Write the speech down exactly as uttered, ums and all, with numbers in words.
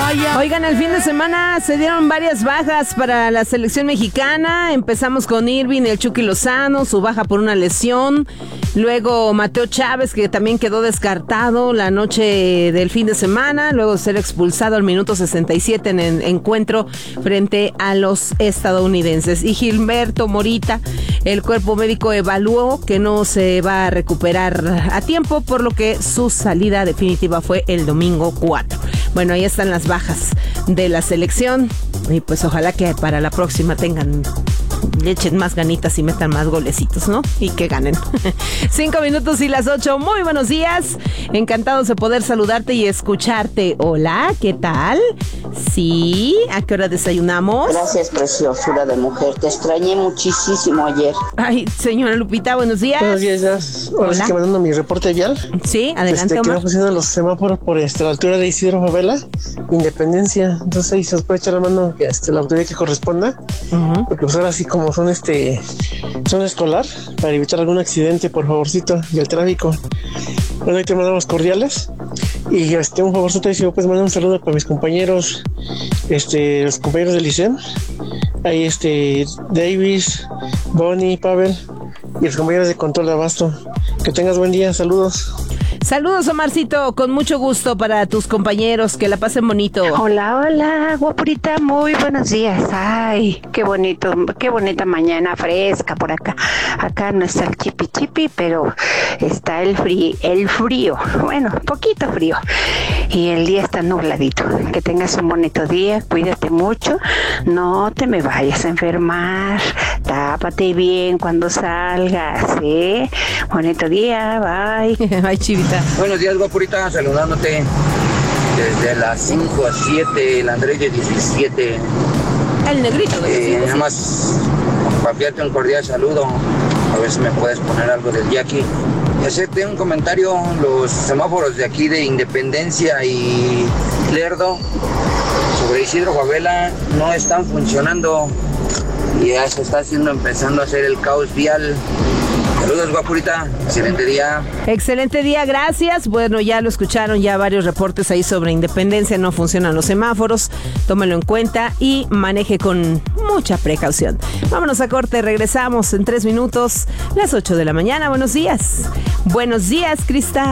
vaya. Oigan, el fin de semana se dieron varias bajas para la selección mexicana. Empezamos con Irving, el Chucky Lozano, su baja por una lesión. Luego Mateo Chávez, que también quedó descartado la noche del fin de semana, luego de ser expulsado al minuto sesenta y siete en el encuentro frente a los estadounidenses. Y Gilberto Morita, el cuerpo médico evaluó que no se va a recuperar a tiempo, por lo que su salida definitiva fue el domingo cuatro. Bueno, ahí están las bajas de la selección y pues ojalá que para la próxima tengan, le echen más ganitas y metan más golecitos, ¿no? Y que ganen. Cinco minutos y las ocho. Muy buenos días. Encantados de poder saludarte y escucharte. Hola, ¿qué tal? Sí, ¿a qué hora desayunamos? Gracias, preciosura de mujer. Te extrañé muchísimo ayer. Ay, señora Lupita, buenos días. Buenos días, ya. Ahora Hola. sí que mandando mi reporte vial. Sí, adelante, este, Omar. Que va funcionando los semáforos por este, la altura de Isidro Favela, Independencia. Entonces ahí se os puede echar la mano que este, la autoridad que corresponda. Uh-huh. Porque pues ahora sí como son este zona escolar, para evitar algún accidente, por favorcito, y el tráfico. Bueno, ahí te mandamos cordiales. Y este, un favorcito, y si me puedes mandar un saludo para mis compañeros, este, los compañeros del I C E M. Ahí este, Davis, Bonnie, Pavel y los compañeros de Control de Abasto. Que tengas buen día, saludos. Saludos, Omarcito, con mucho gusto para tus compañeros, que la pasen bonito. Hola, hola, guapurita, muy buenos días. Ay, qué bonito, qué bonita mañana fresca por acá. Acá no está el chipi chipi, pero está el frío, el frío, bueno, poquito frío. Y el día está nubladito. Que tengas un bonito día, cuídate mucho, no te me vayas a enfermar, tápate bien cuando salgas, ¿eh? Bonito día, bye. Bye, Chivita. Buenos días, guapurita, saludándote desde las cinco a siete, el Andrés de diecisiete. El negrito de eh, Nada más para enviarte un cordial saludo, a ver si me puedes poner algo del Jackie. Y hacerte un comentario, los semáforos de aquí de Independencia y Lerdo sobre Isidro Favela no están funcionando y ya se está haciendo, empezando a hacer el caos vial. Saludos, guapurita. Excelente día. Excelente día, gracias. Bueno, ya lo escucharon, ya varios reportes ahí sobre Independencia. No funcionan los semáforos. Tómelo en cuenta y maneje con mucha precaución. Vámonos a corte, regresamos en tres minutos, las ocho de la mañana. Buenos días. Buenos días, Cristal.